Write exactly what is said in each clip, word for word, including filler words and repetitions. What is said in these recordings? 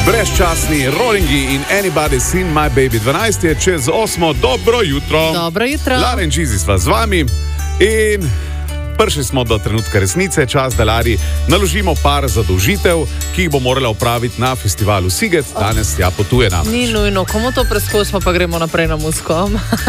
brezčasni Rollingi in Anybody Seen My Baby. dvanajst je čez osmo, dobro jutro. Dobro jutro. Lara in Čizi sva z vami in prišli smo do trenutka resnice, čas, da Lari naložimo par zadolžitev, ki jih bo morala opraviti na festivalu Siget. Danes ja potuje nam. Ni nujno, komu to preskočimo, pa gremo naprej na musko.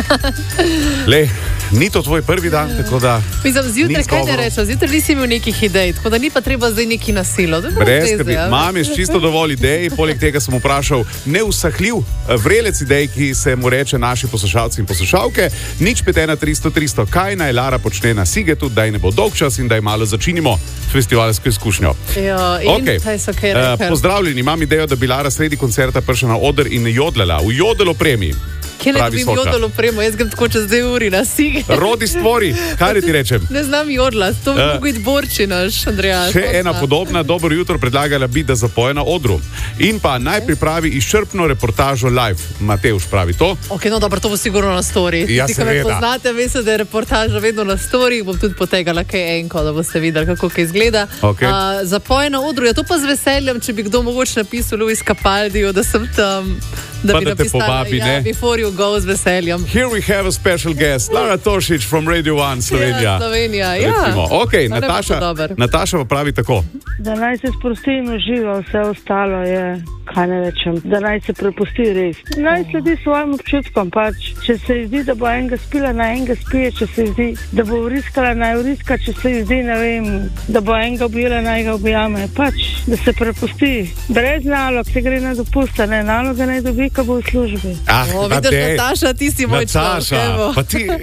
Le, ni to tvoj prvi dan, tako da... Mislim, zjutraj, kaj ne rečem, zjutraj nisi imel nekih idej, tako da ni pa treba zdaj neki nasilo. Brez skrbi, imam je čisto dovolj idej, poleg tega sem vprašal neusahljiv vrelec idej, ki se mu reče naši poslušalci in poslušalke. Nič pet ena tristo tristo, kaj naj Lara počne na Sigetu, da ji ne bo dolg čas in da ji malo začinimo festivalsko izkušnjo. Jo, in okay. kaj so kaj rekel? Uh, pozdravljeni, imam idejo, da bi Lara sredi koncerta prišla na oder in jodlala. V jodel opremi. Kje ne dobim jodel opremo, jaz grem tako čez dve uri na Siget. Rodi stvori, kaj ti rečem? Ne znam jodla, to bi mogo iti borči naš, Andreja. Še ena podobna, dobro jutro predlagala bi, da zapoje na odru. In pa naj pripravi izčrpno reportažo live. Mateuš pravi to. Ok, no dobro, to bo sigurno na story. Ja, Ti, ko me poznate, veste, da je reportaža vedno na story, bom tudi potegala kaj enko, da boste videli, kako kaj izgleda. Okay. Uh, zapoje na odru, ja to pa z veseljem, če bi kdo mogoče napisal Luis Capaldijo, da sem tam, da pa bi da te napisala, povabi, ja, ne? Before you go z veseljem. Here we have a special guest, Lara Tošić from Radio one Slovenija. Ja, Slovenija, ja. Recimo. Ok, Nataša, Nataša pa pravi tako. Da naj se sprosti in uživa, vse ostalo je, kaj ne rečem, da naj se prepusti res. Naj sledi svojim občutkom, pač, če se zdi, da bo enega spila, naj enega spije, če se zdi, da bo vriskala, naj vriska, če se zdi, ne vem, da bo enega objela, naj ga objame, pač, da se prepusti. Brez nalog se gre na dopusta, ne, naloga naj dobi, ko bo v službi. Ah, o, vidiš, Nataša, ti si moj človek, pa ti...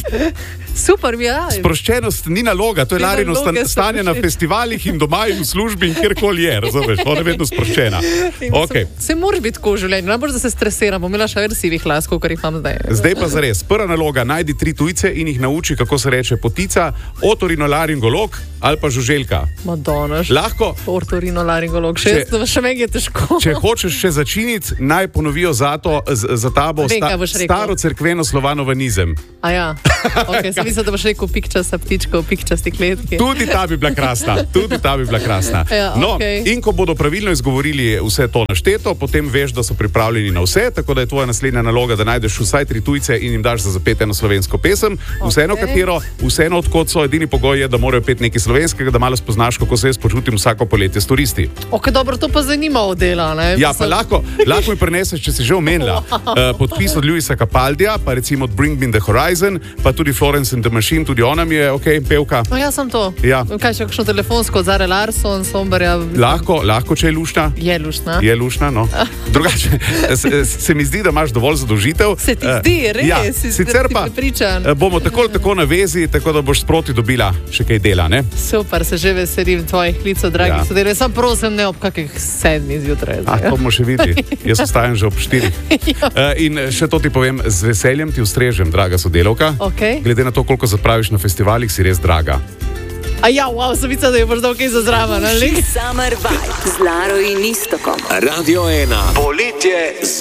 Super, mi je. Sproščenost ni naloga, to je Larino stanje na festivalih in doma in v službi in kjerkoli je, razumeš, ona je vedno sproščena. Okay. Se moraš biti tako v življenju, najbolj, da se stresiram, bom imela še več sivih las, kot jih imam zdaj. Zdaj pa zares, prva naloga, najdi tri tujce in jih nauči, kako se reče potica, otorinolaringolog ali pa žuželka. Madonna. Lahko. Otorinolaringolog, še, če, še meni je težko. Če hočeš še začiniti, naj ponovijo za, to, z, za tabo Vem, sta, staro cerkveno slovanovanizem. A ja, ok, sem mislila, da boš rekel pikčasta ptička v pikčasti kletki. Tudi ta bi bila krasna, tudi ta bi bila krasna. Ja, no, okay. In ko bodo pravilno izgovorili vse to našteto, potem veš, da so pripravljeni na vse, tako da je tvoja naslednja naloga, da najdeš vsaj tri tujce in jim daš za zapet eno slovensko pesem, vseeno okay. katero, vseeno odkot so, edini pogoj je, da morajo pet nekaj slovenskega, da malo spoznaš, kako se jaz počutim vsako poletje s turisti. Ok, dobro, to pa zanima od dela, ne? Ja, pa lahko, lahko mi preneseš, če si že omenila, wow. uh, podpis od Luisa Capaldija, pa recimo od Bring Me the Horizon, pa tudi Florence and the Machine, tudi ona mi je, ok, pevka. No, ja, sem to. Ja. Kaj še kakšno telefonsko od Zare Larson, Somberja? Lahko, lahko, če je lušna. Je lušna. Je lušna, no. Drugače, se, se mi zdi, da imaš dovolj zadolžitev. Se ti zdi, res? Ja, si sicer pa bomo tako ali tako na vezi, tako da boš sproti dobila še kaj dela, ne? Super, se že veselim tvojih klicev, dragi ja. sodelavci. Sam prosim, ne ob kakih sedmih zjutraj. A, to bomo še videli. Jaz ostajam že ob štirih. uh, in še to ti povem, z veseljem ti ustrežem, draga sodelavka. Okay. Glede na to, koliko zapraviš na festivalih, si res draga. A ja, wow, sem mislila, da je boš dal kaj za zraven, ali? Summer Vibe z Laro in Istokom. Radio ena. Poletje z